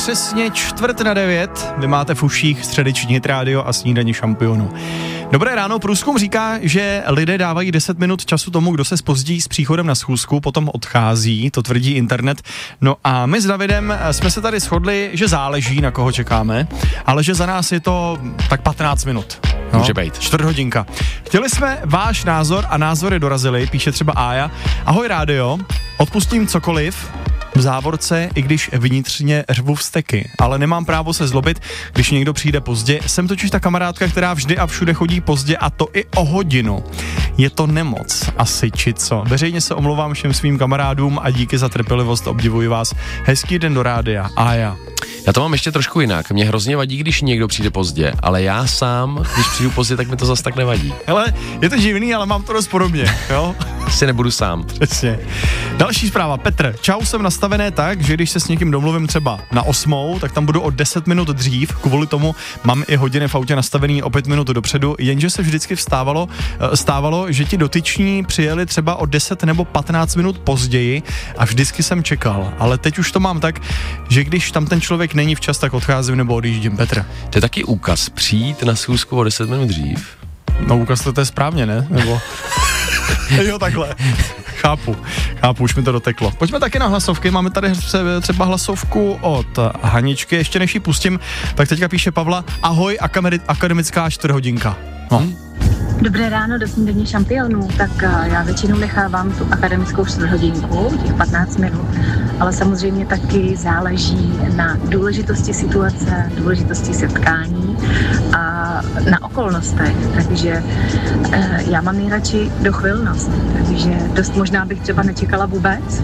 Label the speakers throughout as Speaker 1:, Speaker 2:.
Speaker 1: přesně 8:45. Vy máte v uších středeční Hit Radio a snídaní šampionů. Dobré ráno, průzkum říká, že lidé dávají 10 minut času tomu, kdo se zpozdí s příchodem na schůzku, potom odchází, to tvrdí internet. No a my s Davidem jsme se tady shodli, že záleží, na koho čekáme, ale že za nás je to tak 15 minut. No,
Speaker 2: může být.
Speaker 1: 4 hodinka. Chtěli jsme váš názor a názory dorazily, píše třeba Ája. Ahoj rádio, odpustím cokoliv, v závorce, i když vnitřně řvu vzteky, ale nemám právo se zlobit, když někdo přijde pozdě. Jsem totiž ta kamarádka, která vždy a všude chodí pozdě a to i o hodinu. Je to nemoc, asi či co. Veřejně se omlouvám všem svým kamarádům a díky za trpělivost, obdivuji vás. Hezký den do rádia. Ája.
Speaker 2: Já to mám ještě trošku jinak. Mě hrozně vadí, když někdo přijde pozdě, ale já sám, když přijdu pozdě, tak mi to zas tak nevadí.
Speaker 1: Hele, je to divný, ale mám to dost podobně, jo?
Speaker 2: Asi nebudu sám.
Speaker 1: Přesně. Další zpráva. Petr, čau, jsem nastavené tak, že když se s někým domluvím třeba na 8, tak tam budu o 10 minut dřív, kvůli tomu mám i hodiny v autě nastavený o 5 minut dopředu, jenže se vždycky stávalo, že ti dotyční přijeli třeba o 10 nebo 15 minut později a vždycky jsem čekal, ale teď už to mám tak, že když tam ten člověk není včas, tak odcházím nebo odjíždím. Petr.
Speaker 2: To je taky úkaz, přijít na schůzku o 10 minut dřív.
Speaker 1: No úkaz to je správně, ne? Nebo... jo, takhle. Chápu, už mi to doteklo. Pojďme taky na hlasovky, máme tady třeba hlasovku od Haničky, ještě než ji pustím, tak teďka píše Pavla, ahoj, akademická 4 hodinka. No.
Speaker 3: Dobré ráno do snídaní šampionů, tak já většinou nechávám tu akademickou 4 hodinku, těch 15 minut, ale samozřejmě taky záleží na důležitosti situace, důležitosti setkání a na okolnostech, takže já mám nejradši dochvilnost, takže dost možná bych třeba nečekala vůbec,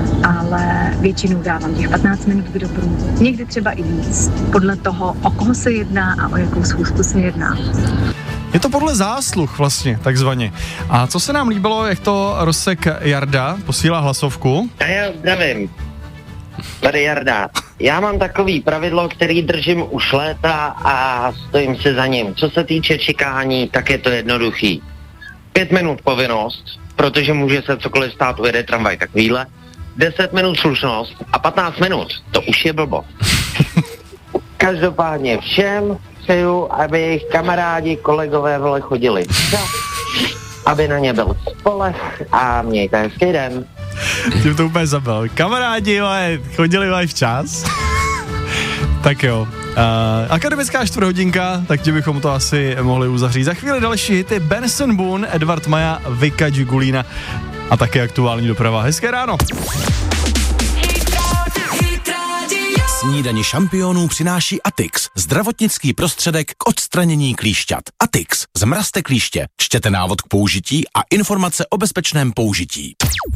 Speaker 3: ale většinou dávám těch 15 minut k dobru, někdy třeba i víc, podle toho, o koho se jedná a o jakou schůzku se jedná.
Speaker 1: Je to podle zásluh vlastně, takzvaně. A co se nám líbilo, jak to rozsek Jarda posílá hlasovku?
Speaker 4: A já zdravím. Tady Jarda. Já mám takový pravidlo, který držím už léta a stojím si za ním. Co se týče čekání, tak je to jednoduchý. 5 minut povinnost, protože může se cokoliv stát, ujede tramvaj takovýhle. 10 minut slušnost a 15 minut, to už je blbo. Každopádně všem přeju, aby jejich kamarádi, kolegové vole chodili včas, aby na ně byl spoleh a mějte hezký den.
Speaker 1: Tím to úplně zabil. Kamarádi, chodili včas. Tak jo. Akademická 4 hodinka, tak tím bychom to asi mohli uzavřít. Za chvíli další hity Benson Boone, Edward Maja, Vika Gigulina a také aktuální doprava. Hezké ráno.
Speaker 5: Snídaně šampionů přináší Atix, zdravotnický prostředek k odstranění klíšťat. Atix, zmrazte klíště, čtěte návod k použití a informace o bezpečném použití.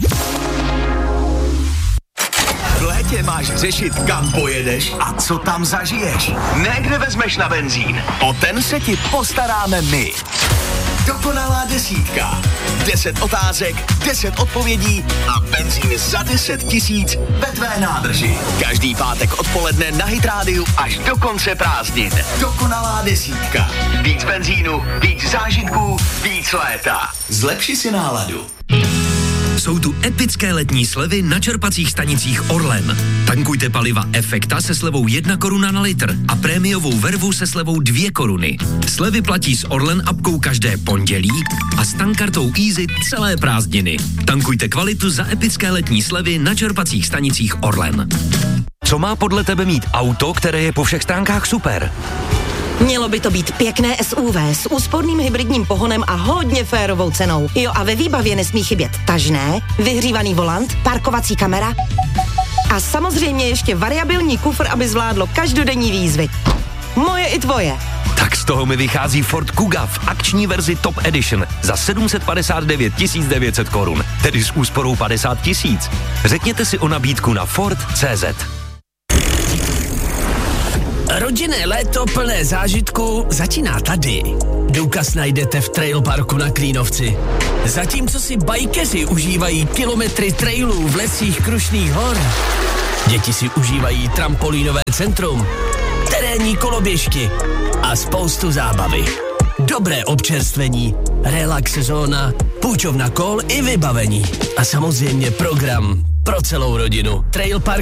Speaker 6: V létě máš řešit, kam pojedeš a co tam zažiješ. Ne, kde vezmeš na benzín. O ten se ti postaráme my. Dokonalá desítka. 10 otázek, 10 odpovědí a benzín za 10 000 ve tvé nádrži. Každý pátek odpoledne na Hit Rádiu až do konce prázdnin. Dokonalá desítka. Víc benzínu, víc zážitků, víc léta. Zlepši si náladu.
Speaker 7: Jsou tu epické letní slevy na čerpacích stanicích Orlen. Tankujte paliva Efekta se slevou 1 koruna na litr a prémiovou Vervu se slevou 2 koruny. Slevy platí s Orlen apkou každé pondělí a s tankkartou Easy celé prázdniny. Tankujte kvalitu za epické letní slevy na čerpacích stanicích Orlen.
Speaker 8: Co má podle tebe mít auto, které je po všech stránkách super?
Speaker 9: Mělo by to být pěkné SUV s úsporným hybridním pohonem a hodně férovou cenou. Jo, a ve výbavě nesmí chybět tažné, vyhřívaný volant, parkovací kamera a samozřejmě ještě variabilní kufr, aby zvládlo každodenní výzvy. Moje i tvoje.
Speaker 8: Tak z toho mi vychází Ford Kuga v akční verzi Top Edition za 759 900 korun, tedy s úsporou 50 000. Řekněte si o nabídku na Ford.cz.
Speaker 10: Rodinné léto plné zážitku začíná tady. Důkaz najdete v Trail Parku na Klínovci. Zatímco si bajkeři užívají kilometry trailů v lesích Krušných hor, děti si užívají trampolínové centrum, terénní koloběžky a spoustu zábavy. Dobré občerstvení, relax zóna, půjčovna kol i vybavení. A samozřejmě program pro celou rodinu. Trail Park